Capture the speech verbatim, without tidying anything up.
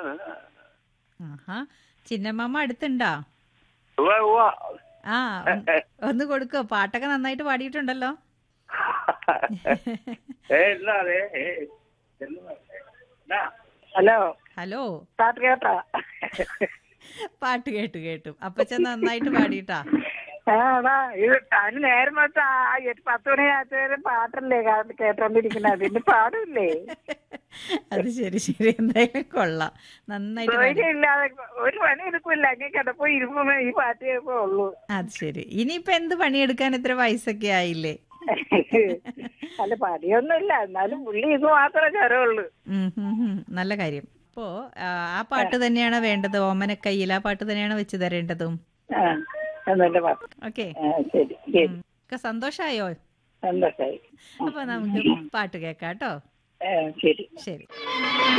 ആഹാ, ചിന്നമ്മ അടുത്തുണ്ടാ? ഉവ്വ ഉവ്വ. ആ, ഒന്ന് ഒന്ന് കൊടുക്കോ? പാട്ടൊക്കെ നന്നായിട്ട് പാടിയിട്ടുണ്ടല്ലോ. ഏ ഇല്ലാതെ ഏ, എന്നാ, എന്നാ? ഹലോ, ഹലോ, പാട്ട് കേട്ടാ? പാട്ട് കേട്ടു കേട്ടു. അപ്പച്ചൻ നന്നായിട്ട് പാടിയിട്ടാ. ആടാ, ഇത് അതിന് നേരം വെച്ചാ പത്ത് മണിയാഴ്ച പാട്ടല്ലേ കാ- കേട്ടോണ്ടിരിക്കണ, പിന്നെ പാടില്ലേ? അത് ശരി ശരി, എന്തായാലും കൊള്ളാം, നന്നായിട്ട് പാടി. തൊഴിലും ഇല്ലാതെ ഒരു പണി എടുക്കില്ല, അങ്ങനെ കിടപ്പോ ഇരുമ്പോ ഈ പാട്ട് കേൾപ്പോ ഉള്ളൂ. അത് ശരി. ഇനിയിപ്പൊ എന്ത് പണിയെടുക്കാൻ ഇത്ര വയസ്സൊക്കെ ആയില്ലേ? അല്ല, പണിയൊന്നുമില്ല, എന്നാലും പുള്ളി ഇത് മാത്രമേ ചരവുള്ളൂ. ഉം, ഉം, ഉം. നല്ല കാര്യം. അപ്പോ ആ ആ പാട്ട് തന്നെയാണോ വേണ്ടത്? ഓമനക്കയ്യിൽ ആ പാട്ട് തന്നെയാണോ വെച്ച് തരേണ്ടതും? ആ, എന്നല്ല പാട്ട്. ഓക്കെ, ആ, ശരി ശരി, ഒക്കെ സന്തോഷായോ? സന്തോഷായി. അപ്പൊ നമുക്ക് പാട്ട് കേൾക്കാം കേട്ടോ. ആ, ശരി. ശരി.